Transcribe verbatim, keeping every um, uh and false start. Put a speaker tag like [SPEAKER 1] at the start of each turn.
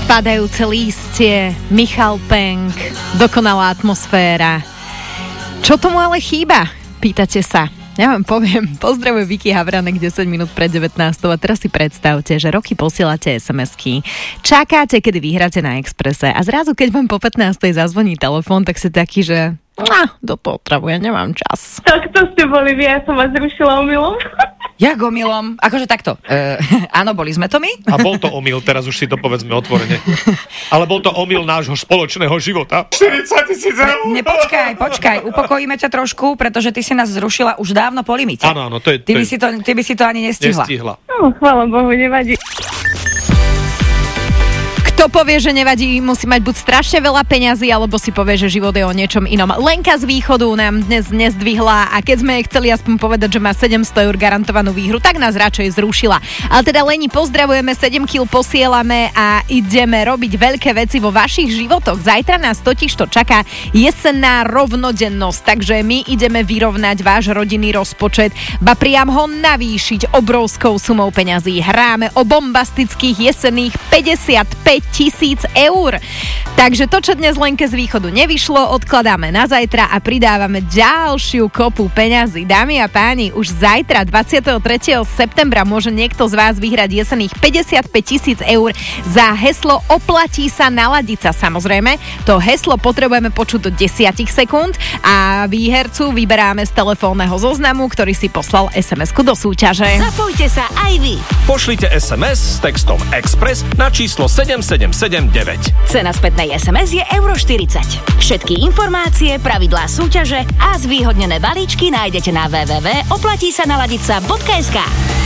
[SPEAKER 1] Padajúce lístie, Michal Penk, dokonalá atmosféra. Čo tomu ale chýba? Pýtate sa. Ja vám poviem, pozdravujem Vicky Havranek desať minút pred devätnástou a teraz si predstavte, že roky posielate es em esky, čakáte, kedy vyhráte na Expresse a zrazu, keď vám po pätnástej zazvoní telefón, tak si taký, že ah, do toho otravu, ja nemám čas.
[SPEAKER 2] Tak to ste boli vy, ja som vás zrušila omylom.
[SPEAKER 3] Jak omylom? Akože takto. E, áno, boli sme to my?
[SPEAKER 4] A bol to omyl, teraz už si to povedzme otvorene. Ale bol to omyl nášho spoločného života. štyridsať tisíc eur!
[SPEAKER 3] Ne, počkaj, počkaj, upokojíme ťa trošku, pretože ty si nás zrušila už dávno po limite.
[SPEAKER 4] Áno, áno, to je...
[SPEAKER 3] Ty
[SPEAKER 4] to
[SPEAKER 3] by,
[SPEAKER 4] je...
[SPEAKER 3] si to, ty by si to ani nestihla.
[SPEAKER 4] Nestihla.
[SPEAKER 2] No, chvála Bohu, nevadí.
[SPEAKER 1] Kto povie, že nevadí, musí mať buď strašne veľa peňazí, alebo si povie, že život je o niečom inom. Lenka z východu nám dnes nezdvihla a keď sme jej chceli aspoň povedať, že má sedemsto eur garantovanú výhru, tak nás radšej zrušila. Ale teda Leni, pozdravujeme, sedem kíl posielame a ideme robiť veľké veci vo vašich životoch. Zajtra nás totiž to čaká jesenná rovnodennosť, takže my ideme vyrovnať váš rodinný rozpočet, ba priam ho navýšiť obrovskou sumou peňazí. Hráme o bombastických jesenných päťdesiatpäť tisíc eur. Takže to, čo dnes Lenke z východu nevyšlo, odkladáme na zajtra a pridávame ďalšiu kopu peňazí. Dámy a páni, už zajtra, dvadsiateho tretieho septembra, môže niekto z vás vyhrať jesenných päťdesiatpäť tisíc eur za heslo Oplatí sa naladiť sa. Samozrejme, to heslo potrebujeme počuť do desať sekúnd a výhercu vyberáme z telefónneho zoznamu, ktorý si poslal es em esku do súťaže.
[SPEAKER 5] Zapojte sa aj vy.
[SPEAKER 6] Pošlite es em es s textom Express na číslo sedem sedem sedem deväť.
[SPEAKER 5] Cena spätnej es em es je euro štyridsať. Všetky informácie, pravidlá súťaže a zvýhodnené balíčky nájdete na w w w bodka oplatí sa naladiť sa bodka es ká.